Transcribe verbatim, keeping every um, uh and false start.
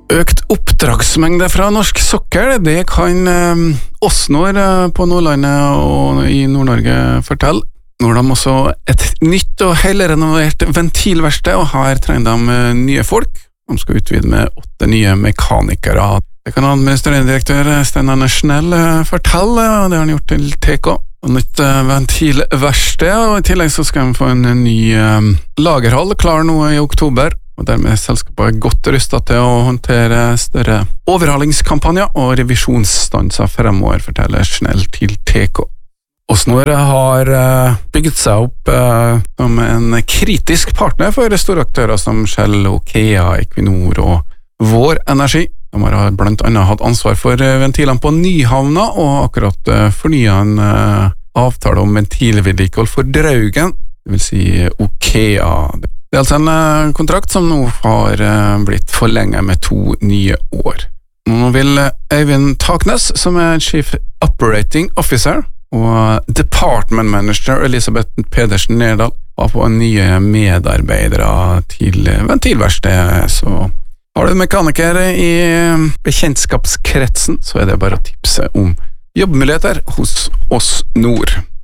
Økt oppdragsmengde fra norsk sokkel, det kan eh, Åsnor eh, på Nordlandet og i Nord-Norge fortelle. Nå har de også et nytt og helrenovert ventilverksted, og her trenger de eh, nye folk. De skal utvide med åtte nye mekanikere. Det kan administrerende direktør Stein Arne Snell eh, fortelle, og det har han gjort til T K. Og nytt eh, ventilverksted, og i tillegg så skal de få en ny eh, lagerhall klar nå i oktober. Og dermed er selskapet godt rustet til å håndtere større overhalingskampanjer og revisjonsstanser fremover, forteller Snell til T K. Åsnor har bygget seg opp som en kritisk partner for store aktører som Shell, Okea, Equinor og Vår Energi. De har blant annet hatt ansvar for ventilene på Nyhavna, og akkurat fornyet en avtale om ventilvedlikehold for Draugen, det vil si Okea. Det er altså en kontrakt som nå har blitt forlenget med to nye år. Nå vil Øyvind Taknes, som er Chief Operating Officer, og Department Manager Elisabeth Pedersen Nerdal, ha på nye medarbeidere til ventilverkstedet. Så har du en mekaniker i bekjentskapskretsen, så er det bare å tipse om jobbmuligheter hos Åsnor.